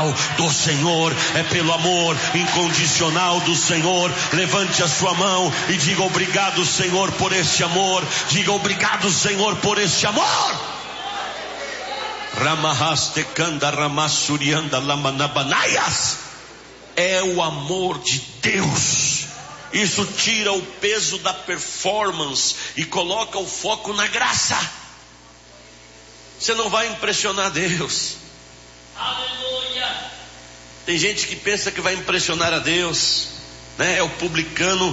incondicional do Senhor, é pelo amor incondicional do Senhor. Levante a sua mão e diga: obrigado, Senhor, por este amor. Diga: obrigado, Senhor, por este amor. Ramahaste kanda ramassurianda lamanabanaias. É o amor de Deus. Isso tira o peso da performance e coloca o foco na graça. Você não vai impressionar Deus. Aleluia. Tem gente que pensa que vai impressionar a Deus, né? É o publicano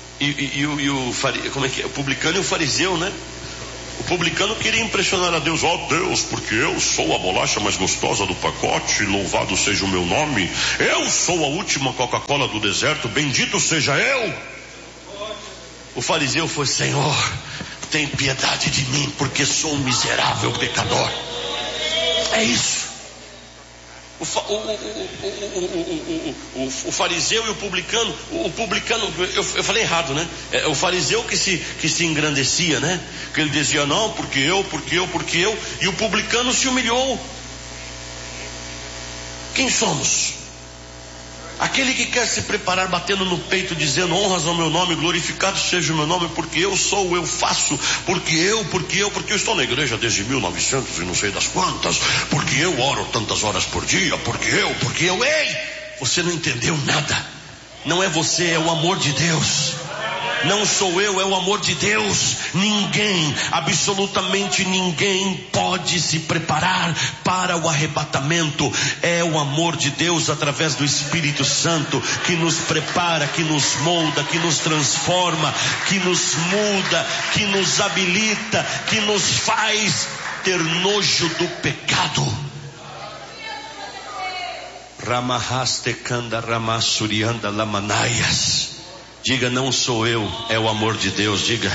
o publicano e o fariseu, né? O publicano queria impressionar a Deus. Ó Deus, porque eu sou a bolacha mais gostosa do pacote, louvado seja o meu nome. Eu sou a última Coca-Cola do deserto, bendito seja eu. O fariseu foi: Senhor, tem piedade de mim, porque sou um miserável pecador. É isso. O fariseu e o publicano, eu falei errado, né? O fariseu que se engrandecia, né? Que ele dizia: não, porque eu, e o publicano se humilhou. Quem somos? Aquele que quer se preparar batendo no peito, dizendo: honras ao meu nome, glorificado seja o meu nome, porque eu sou, eu faço, porque eu estou na igreja desde 1900 e não sei das quantas, porque eu oro tantas horas por dia, porque eu, ei, você não entendeu nada. Não é você, é o amor de Deus. Não sou eu, é o amor de Deus. Ninguém, absolutamente ninguém pode se preparar para o arrebatamento. É o amor de Deus através do Espírito Santo que nos prepara, que nos molda, que nos transforma, que nos muda, que nos habilita, que nos faz ter nojo do pecado. Ramahaste kanda ramassurianda lamanaias. Diga: não sou eu, é o amor de Deus. Diga.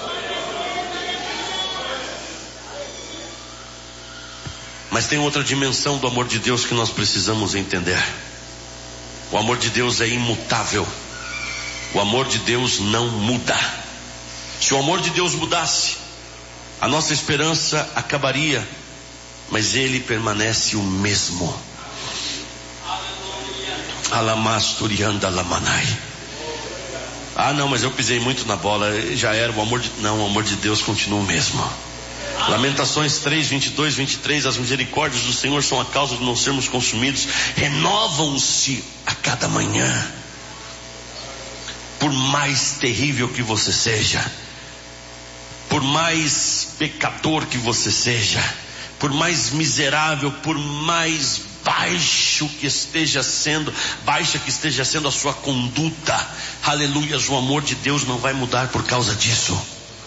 Mas tem outra dimensão do amor de Deus que nós precisamos entender. O amor de Deus é imutável. O amor de Deus não muda. Se o amor de Deus mudasse, a nossa esperança acabaria, mas ele permanece o mesmo. Alamasturianda lamanai. Ah, não, mas eu pisei muito na bola, já era o amor de... Não, o amor de Deus continua o mesmo. Lamentações 3, 22, 23. As misericórdias do Senhor são a causa de não sermos consumidos, renovam-se a cada manhã. Por mais terrível que você seja, por mais pecador que você seja, por mais miserável, por mais baixa que esteja sendo a sua conduta, aleluias, o amor de Deus não vai mudar por causa disso.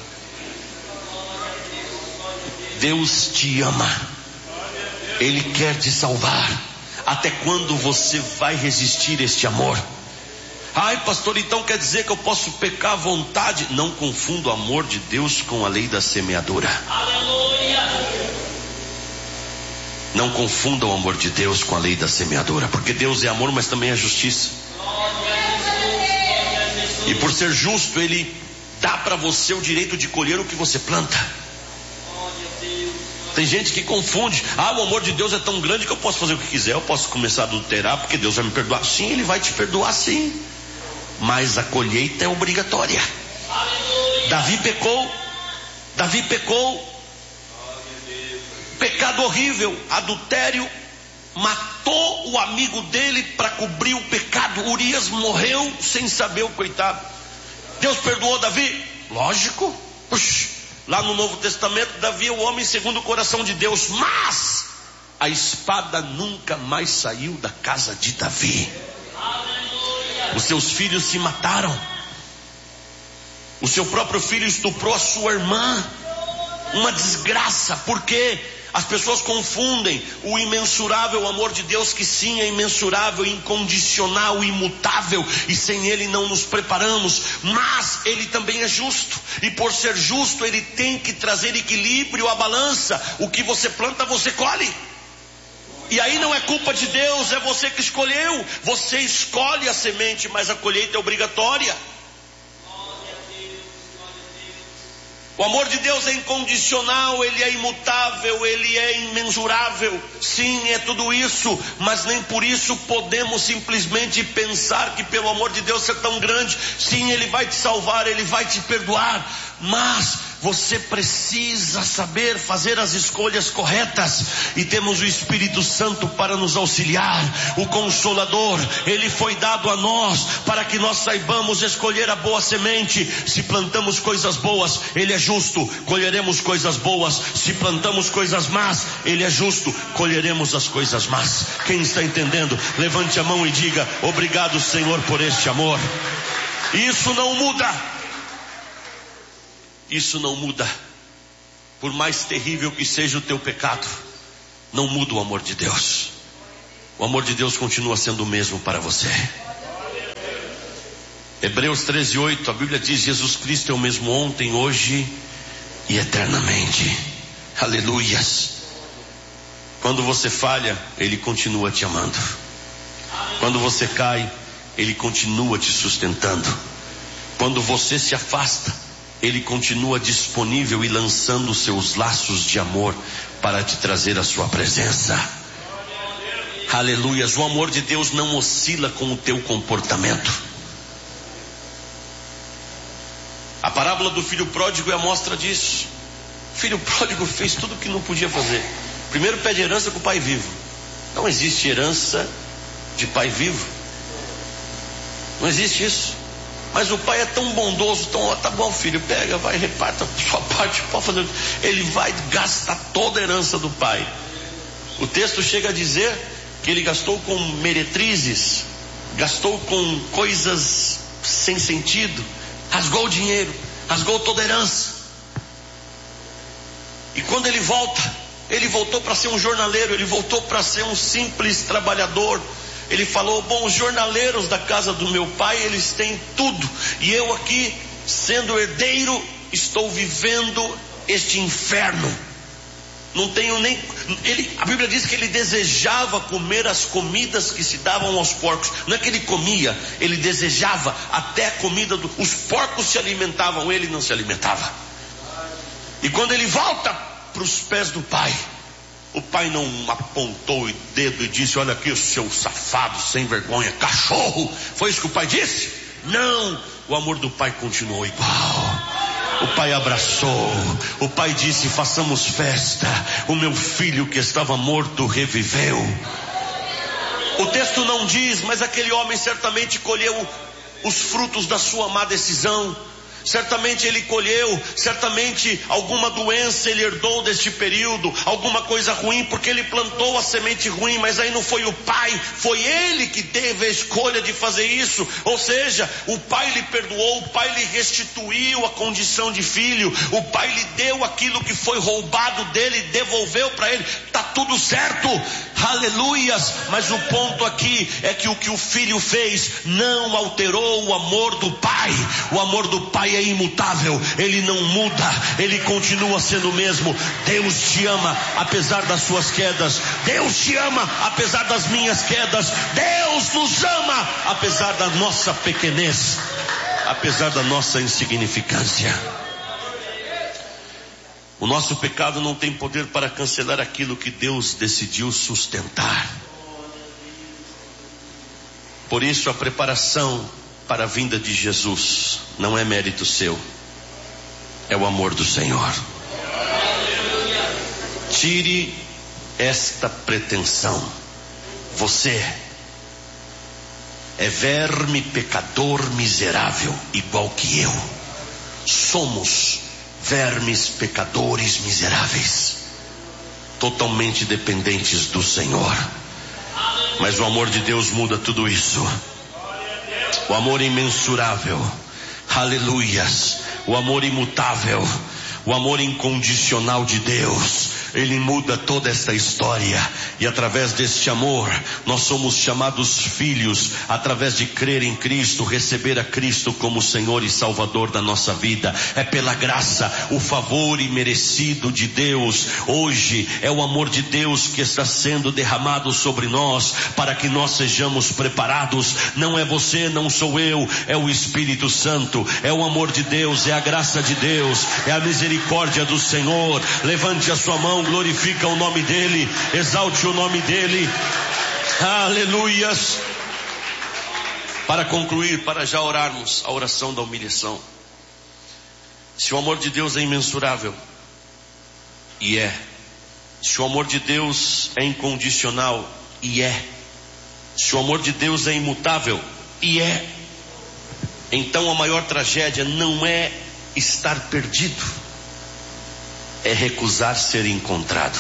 Deus te ama, Ele quer te salvar. Até quando você vai resistir a este amor? Ai, pastor, então quer dizer que eu posso pecar à vontade? Não confunda o amor de Deus com a lei da semeadura. Aleluia. Não confunda o amor de Deus com a lei da semeadura, porque Deus é amor, mas também é justiça. E por ser justo, Ele dá para você o direito de colher o que você planta. Tem gente que confunde: ah, o amor de Deus é tão grande que eu posso fazer o que quiser, eu posso começar a adulterar porque Deus vai me perdoar. Sim, Ele vai te perdoar, sim, mas a colheita é obrigatória. Davi pecou, pecado horrível, adultério, matou o amigo dele para cobrir o pecado. Urias morreu sem saber, o coitado. Deus perdoou Davi? Lógico. Lá no Novo Testamento, Davi é o homem segundo o coração de Deus, mas a espada nunca mais saiu da casa de Davi. Os seus filhos se mataram. O seu próprio filho estuprou a sua irmã. Uma desgraça. Por quê? As pessoas confundem o imensurável amor de Deus, que sim é imensurável, incondicional, imutável, e sem Ele não nos preparamos. Mas Ele também é justo, e por ser justo Ele tem que trazer equilíbrio à balança. O que você planta, você colhe. E aí não é culpa de Deus, é você que escolheu. Você escolhe a semente, mas a colheita é obrigatória. O amor de Deus é incondicional, Ele é imutável, Ele é imensurável. Sim, é tudo isso, mas nem por isso podemos simplesmente pensar que pelo amor de Deus ser tão grande, sim, Ele vai te salvar, Ele vai te perdoar, mas você precisa saber fazer as escolhas corretas, e temos o Espírito Santo para nos auxiliar. O Consolador, Ele foi dado a nós para que nós saibamos escolher a boa semente. Se plantamos coisas boas, Ele é justo, colheremos coisas boas. Se plantamos coisas más, Ele é justo, colheremos as coisas más. Quem está entendendo, levante a mão e diga: obrigado, Senhor, por este amor. Isso não muda. Isso não muda. Por mais terrível que seja o teu pecado, não muda o amor de Deus. O amor de Deus continua sendo o mesmo para você. Hebreus 13:8, a Bíblia diz: Jesus Cristo é o mesmo ontem, hoje e eternamente. Aleluias. Quando você falha, Ele continua te amando. Quando você cai, Ele continua te sustentando. Quando você se afasta, Ele continua disponível e lançando os seus laços de amor para te trazer a sua presença. Aleluias. O amor de Deus não oscila com o teu comportamento. A parábola do filho pródigo é a mostra disso. O filho pródigo fez tudo o que não podia fazer. Primeiro pede herança com o pai vivo. Não existe herança de pai vivo. Não existe isso. Mas o pai é tão bondoso, tão, tá bom, filho, pega, vai, reparta a sua parte, pode fazer. Ele vai gastar toda a herança do pai. O texto chega a dizer que ele gastou com meretrizes, gastou com coisas sem sentido, rasgou o dinheiro, rasgou toda a herança. E quando ele volta, ele voltou para ser um jornaleiro, ele voltou para ser um simples trabalhador. Ele falou: bom, os jornaleiros da casa do meu pai, eles têm tudo, e eu aqui, sendo herdeiro, estou vivendo este inferno. Não tenho nem... a Bíblia diz que ele desejava comer as comidas que se davam aos porcos. Não é que ele comia, ele desejava até a comida os porcos se alimentavam, ele não se alimentava. E quando ele volta para os pés do pai, o pai não apontou o dedo e disse: olha aqui, o seu safado, sem vergonha, cachorro. Foi isso que o pai disse? Não, o amor do pai continuou igual. O pai abraçou, o pai disse: façamos festa, o meu filho que estava morto reviveu. O texto não diz, mas aquele homem certamente colheu os frutos da sua má decisão. Certamente ele colheu, certamente alguma doença ele herdou deste período, alguma coisa ruim, porque ele plantou a semente ruim. Mas aí não foi o pai, foi ele que teve a escolha de fazer isso. Ou seja, o pai lhe perdoou, o pai lhe restituiu a condição de filho, o pai lhe deu aquilo que foi roubado dele, devolveu para ele. Está tudo certo, aleluias. Mas o ponto aqui é que o que o filho fez não alterou o amor do pai. O amor do pai é imutável, ele não muda, ele continua sendo o mesmo. Deus te ama apesar das suas quedas, Deus te ama apesar das minhas quedas, Deus nos ama apesar da nossa pequenez, apesar da nossa insignificância. O nosso pecado não tem poder para cancelar aquilo que Deus decidiu sustentar. Por isso a preparação para a vinda de Jesus não é mérito seu, é o amor do Senhor. Tire esta pretensão. Você é verme pecador miserável, igual que eu. Somos vermes pecadores miseráveis, totalmente dependentes do Senhor. Mas o amor de Deus muda tudo isso. O amor imensurável, aleluias, o amor imutável, o amor incondicional de Deus Ele muda toda esta história. E através deste amor, nós somos chamados filhos, através de crer em Cristo, receber a Cristo como Senhor e Salvador da nossa vida. É pela graça, o favor imerecido de Deus. Hoje é o amor de Deus que está sendo derramado sobre nós, para que nós sejamos preparados. Não é você, não sou eu, é o Espírito Santo, é o amor de Deus, é a graça de Deus, é a misericórdia do Senhor. Levante a sua mão, glorifica o nome dEle, exalte o nome dEle. Aleluias. Para concluir, para já orarmos a oração da humilhação. Se o amor de Deus é imensurável, e é. Se o amor de Deus é incondicional, e é. Se o amor de Deus é imutável, e é. Então a maior tragédia não é estar perdido, é recusar ser encontrado.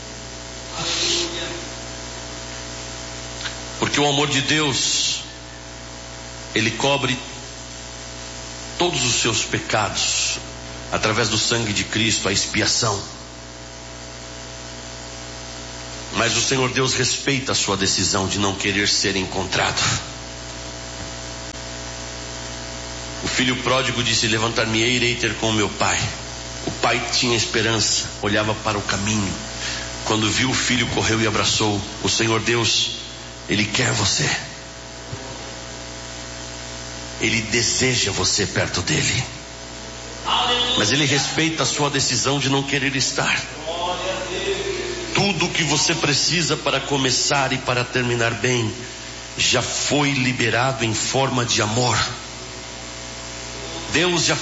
Porque o amor de Deus, Ele cobre todos os seus pecados, através do sangue de Cristo, a expiação. Mas o Senhor Deus respeita a sua decisão de não querer ser encontrado. O filho pródigo disse: levantar-me-ei, irei ter com meu pai. O pai tinha esperança, olhava para o caminho. Quando viu o filho, correu e abraçou. O Senhor Deus, Ele quer você. Ele deseja você perto dEle. Mas Ele respeita a sua decisão de não querer estar. Tudo o que você precisa para começar e para terminar bem já foi liberado em forma de amor. Deus já